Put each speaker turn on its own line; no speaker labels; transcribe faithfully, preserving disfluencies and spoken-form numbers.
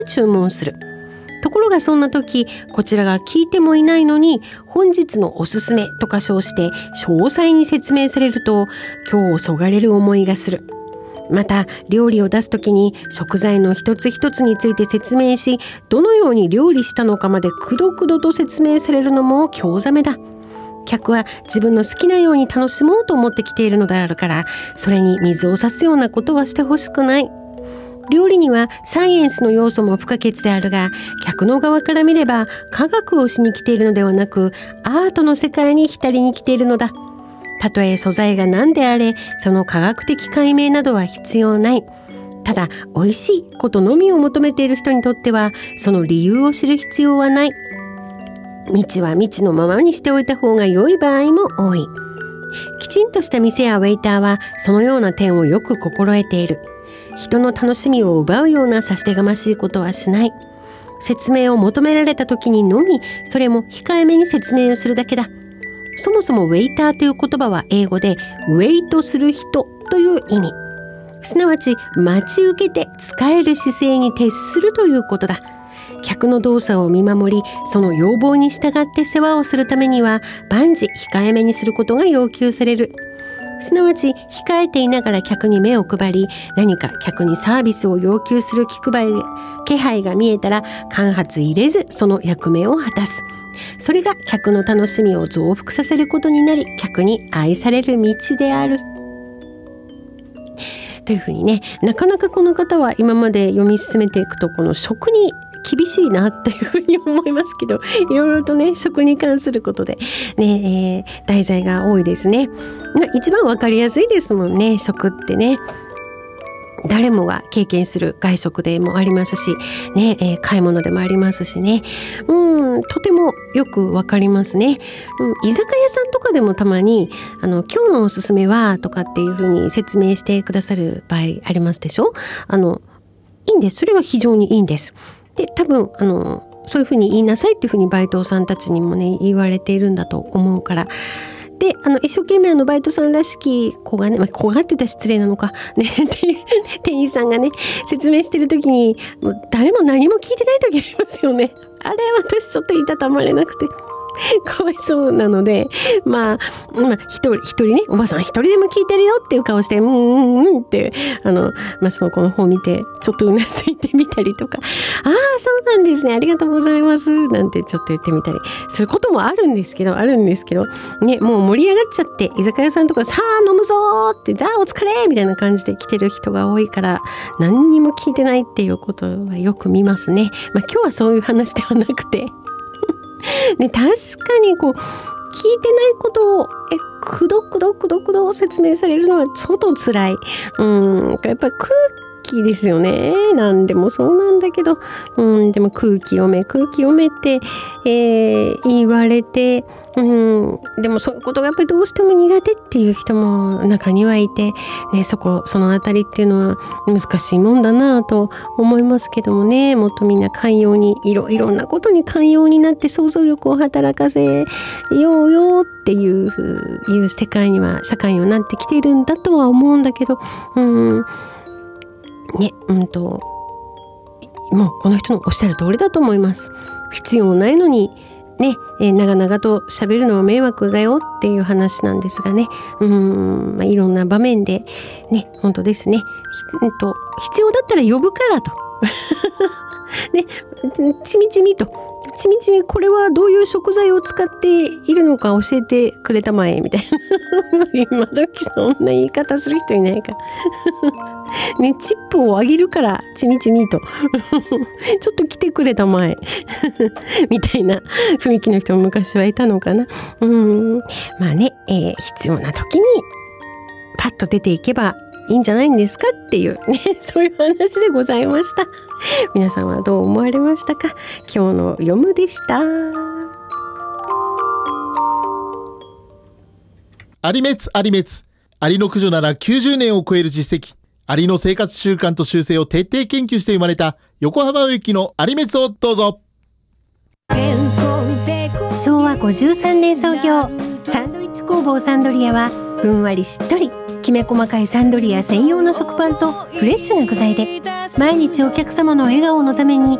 注文する。ところがそんな時、こちらが聞いてもいないのに本日のおすすめとか称して詳細に説明されると今日をそがれる思いがする。また料理を出す時に食材の一つ一つについて説明し、どのように料理したのかまでくどくどと説明されるのも興ざめだ。客は自分の好きなように楽しもうと思ってきているのであるから、それに水を差すようなことはしてほしくない。料理にはサイエンスの要素も不可欠であるが、客の側から見れば科学をしに来ているのではなく、アートの世界に浸りに来ているのだ。たとえ素材が何であれ、その科学的解明などは必要ない。ただ美味しいことのみを求めている人にとっては、その理由を知る必要はない。未知は未知のままにしておいた方が良い場合も多い。きちんとした店やウェイターはそのような点をよく心得ている。人の楽しみを奪うような差し出がましいことはしない。説明を求められた時にのみ、それも控えめに説明をするだけだ。そもそもウェイターという言葉は英語でウェイトする人という意味。すなわち待ち受けて使える姿勢に徹するということだ。客の動作を見守り、その要望に従って世話をするためには万事控えめにすることが要求される。すなわち控えていながら客に目を配り、何か客にサービスを要求する気配気配が見えたら間髪入れずその役目を果たす。それが客の楽しみを増幅させることになり、客に愛される道である。というふうにね、なかなかこの方は今まで読み進めていくと、この食に厳しいなっていうふうに思いますけど、いろいろとね食に関することでね、えー、題材が多いですね。一番わかりやすいですもんね、食ってね。誰もが経験する外食でもありますしね、えー、買い物でもありますしね、うん、とてもよくわかりますね、うん、居酒屋さんとかでもたまにあの今日のおすすめはとかっていうふうに説明してくださる場合ありますでしょ。あのいいんです。それは非常にいいんです。で、多分あのそういうふうに言いなさいっていうふうにバイトさんたちにもね言われているんだと思うから。で、あの一生懸命あのバイトさんらしき子がね、まあ、子がって言ったら失礼なのかね店員さんがね説明してる時にもう誰も何も聞いてない時ありますよね。あれ私ちょっといたたまれなくてかわいそうなので、まあ、まあ、一人一人ね、おばさん一人でも聞いてるよっていう顔してうんうんうんってあの、まあ、その子の方を見てちょっとうなずいてみたりとか、ああそうなんですね、ありがとうございますなんてちょっと言ってみたりすることもあるんですけどあるんですけどね、もう盛り上がっちゃって居酒屋さんとかさあ飲むぞって、じゃあお疲れみたいな感じで来てる人が多いから何にも聞いてないっていうことはよく見ますね。まあ、今日はそういう話ではなくてね、確かにこう聞いてないことをえくどくどくどくど説明されるのはちょっと辛い。うん、やっぱり空気ですよね。なんでもそうなんだけど、うん、でも空気読め空気読めって、えー、言われて、うん、でもそういうことがやっぱりどうしても苦手っていう人も中にはいて、ね、そこそのあたりっていうのは難しいもんだなと思いますけどもね。もっとみんな寛容にいろいろなことに寛容になって想像力を働かせようよっていういう世界には社会にはなってきているんだとは思うんだけど、うんね、うんともうこの人のおっしゃる通りだと思います。必要ないのにね、えー、長々と喋るのは迷惑だよっていう話なんですがね、うーん、まあ、いろんな場面でね、本当ですね、うんと必要だったら呼ぶからとね、ちみちみとちみちみこれはどういう食材を使っているのか教えてくれたまえみたいな今時そんな言い方する人いないかね、チップをあげるからちみちみとちょっと来てくれたまえみたいな雰囲気の人も昔はいたのかな。うん、まあね、えー、必要な時にパッと出ていけばいいんじゃないんですかっていうね、そういう話でございました。皆さんはどう思われましたか。今日の読むでした。
アリ滅アリ滅、アリの駆除ならきゅうじゅうねんを超える実績、アリの生活習慣と習性を徹底研究して生まれた横浜植木のアリ滅をどうぞ。
しょうわごじゅうさんねん創業、サンドイッチ工房サンドリアはふんわりしっとりきめ細かいサンドリア専用の食パンとフレッシュな具材で毎日お客様の笑顔のために